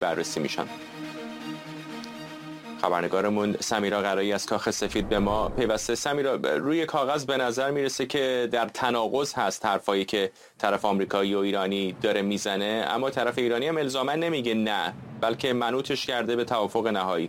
بررسی میشن. خبرنگارمون سمیرا قرایی از کاخ سفید به ما پیوسته. سمیرا، روی کاغذ به نظر میرسه که در تناقض هست حرفایی که طرف آمریکایی و ایرانی داره میزنه، اما طرف ایرانی هم الزاما نمیگه نه، بلکه منوطش کرده به توافق نهایی.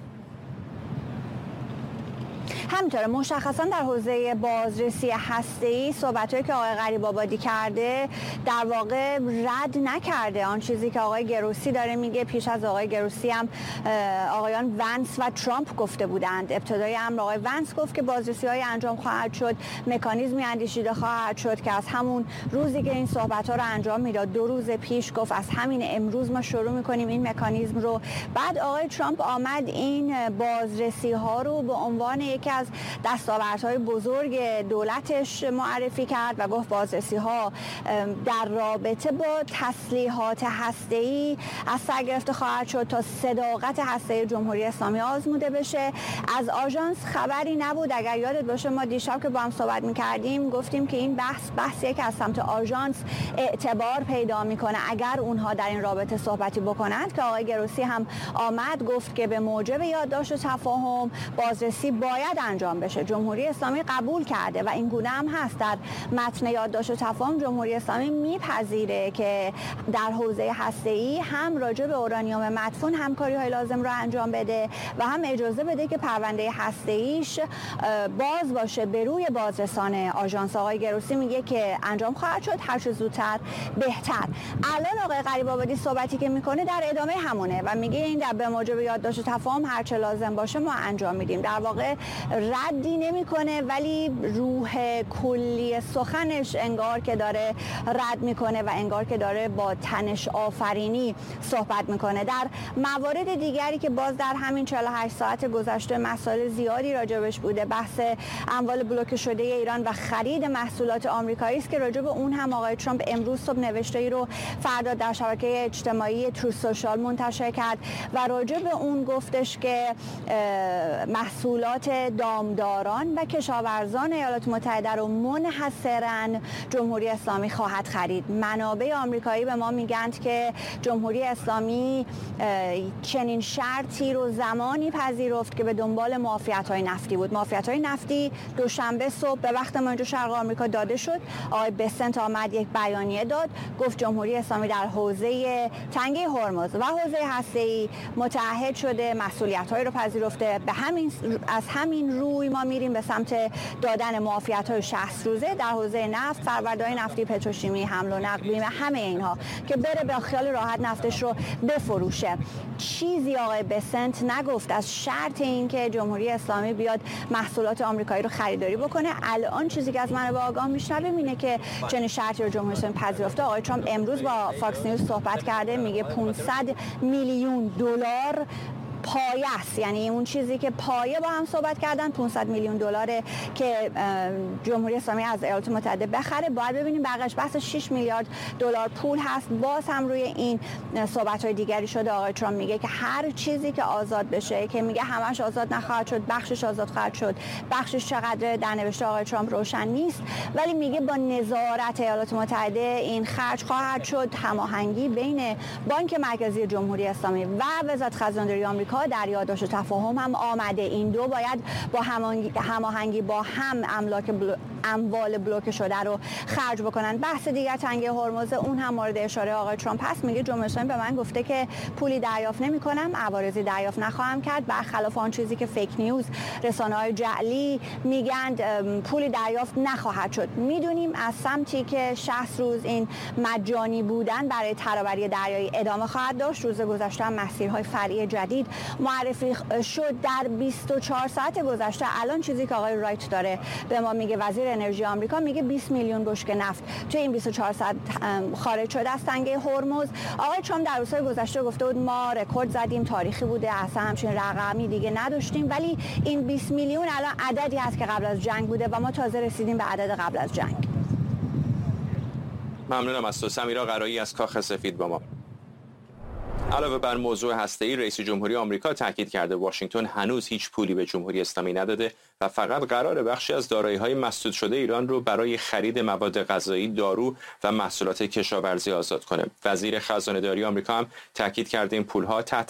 همینطوره، مشخصا در حوزه بازرسی هسته‌ای صحبت‌هایی که آقای غریب‌آبادی کرده در واقع رد نکرده آن چیزی که آقای گروسی داره میگه. پیش از آقای گروسی هم آقایان ونس و ترامپ گفته بودند. ابتدای امر آقای ونس گفت که بازرسی‌های انجام خواهد شد، مکانیزمی اندیشیده خواهد شد که از همون روزی که این صحبت‌ها رو انجام میداد 2 روز پیش گفت از همین امروز ما شروع می‌کنیم این مکانیزم رو. بعد آقای ترامپ آمد این بازرسی‌ها رو به عنوان یکی از دستاوردهای بزرگ دولتش معرفی کرد و گفت بازرسی‌ها در رابطه با تسلیحات هسته‌ای از سر گرفته خواهد شد تا صداقت هسته جمهوری اسلامی آزموده بشه. از آژانس خبری نبود. اگر یادت باشه ما دیشب که با هم صحبت می‌کردیم گفتیم که این بحثیه که از سمت آژانس اعتبار پیدا می‌کنه اگر اونها در این رابطه صحبتی بکنند، که آقای گروسی هم آمد گفت که به موجب یادداشت و تفاهم بازرسی باید انجام بشه. جمهوری اسلامی قبول کرده و این گونه هم هست. در متن یادداشت و تفاهم جمهوری اسلامی میپذیره که در حوزه هسته‌ای هم راجع به اورانیوم مدفون همکاری‌های لازم رو انجام بده و هم اجازه بده که پرونده هسته‌ایش باز باشه به روی بازرسان آژانس. آقای گروسی میگه که انجام خواهد شد، هر چه زودتر بهتر. الان آقای غریب‌آبادی صحبتی که میکنه در ادامه همونه و میگه این در به موجب یادداشت و تفاهم هر چه لازم باشه ما انجام میدیم. در واقع ردی نمیکنه ولی روح کلی سخنش انگار که داره رد میکنه و انگار که داره با تنش آفرینی صحبت میکنه. در موارد دیگری که باز در همین 48 ساعت گذشته مسائل زیادی راجبش بوده، بحث اموال بلوکه شده ایران و خرید محصولات آمریکایی است که راجب اون هم آقای ترامپ امروز صبح نوشته‌ای رو فردا در شبکه اجتماعی تروث سوشال منتشر کرد و راجب اون گفتش که محصولات دامداران و کشاورزان ایالات متحده رو منحصراً جمهوری اسلامی خواهد خرید. منابع آمریکایی به ما میگند که جمهوری اسلامی چنین شرطی رو زمانی پذیرفت که به دنبال معافیت‌های نفتی بود. معافیت‌های نفتی دوشنبه صبح به وقت ما اینجا شرق آمریکا داده شد. آقای بسنت آمد یک بیانیه داد، گفت جمهوری اسلامی در حوزه تنگه هرمز و حوزه هسته‌ای متعهد شده، مسئولیت‌هایی رو پذیرفته. از همین روی ما میریم به سمت دادن معافیت‌های 60 روزه در حوزه نفت، فرآوردهای نفتی، پتروشیمی، حمل و نقل، بیمه، همه اینها که بره به خیال راحت نفتش رو بفروشه. چیزی آقای بسنت نگفت از شرط این که جمهوری اسلامی بیاد محصولات آمریکایی رو خریداری بکنه. الان چیزی که از منابع آگاه میشنویم اینه که چنین شرطی رو جمهوری اسلامی پذیرفته. آقای ترامپ امروز با فاکس نیوز صحبت کرده، میگه 500 میلیون دلار پایه است، یعنی اون چیزی که پایه با هم صحبت کردن 500 میلیون دلاره که جمهوری اسلامی از ایالات متحده بخره. باید ببینیم بقیش بحث 6 میلیارد دلار پول هست. باز هم روی این صحبت‌های دیگری شده. آقای ترامپ میگه که هر چیزی که آزاد بشه، که میگه همش آزاد نخواهد شد، بخشش آزاد خواهد شد، بخشش چقدر در نوشته آقای ترامپ روشن نیست، ولی میگه با نظارت ایالات متحده این خرج خواهد شد. هماهنگی بین بانک مرکزی جمهوری اسلامی و وزارت خزانه‌داری آمریکا در یادداشت تفاهم هم آمده. این دو باید با هماهنگی با هم اموال بلوکه شده رو خرج بکنن. بحث دیگر تنگه هرمز، اون هم مورد اشاره آقای ترامپ هست. میگه جمهوری اسلامی به من گفته که پولی دریافت نمی‌کنم، عوارضی دریافت نخواهم کرد، برخلاف آن چیزی که فیک نیوز، رسانه‌های جعلی میگند پولی دریافت نخواهد شد. میدونیم از سمتی که 60 روز این مجانی بودن برای ترابری دریایی ادامه خواهد داشت. روز گذشته هم مسیرهای فرعی جدید معرفی شد. در 24 ساعت گذشته الان چیزی که آقای رایت داره به ما میگه، وزیر انرژی آمریکا، میگه 20 میلیون بشکه نفت توی این 24 ساعت خارج شده از تنگه هرمز. آقای ترامپ در روزهای گذشته گفته بود ما رکورد زدیم، تاریخی بوده، اصلا همچین رقمی دیگه نداشتیم، ولی این 20 میلیون الان عددی هست که قبل از جنگ بوده و ما تازه رسیدیم به عدد قبل از جنگ. ممنونم از تو سمیرا قرایی از کاخ سفید با ما. علاوه بر موضوع هسته‌ای، رئیس جمهوری آمریکا تاکید کرده واشنگتن هنوز هیچ پولی به جمهوری اسلامی نداده و فقط قرار بخشی از دارایی‌های مسدود شده ایران رو برای خرید مواد غذایی، دارو و محصولات کشاورزی آزاد کنه. وزیر خزانه‌داری آمریکا هم تاکید کرده این پول‌ها تحت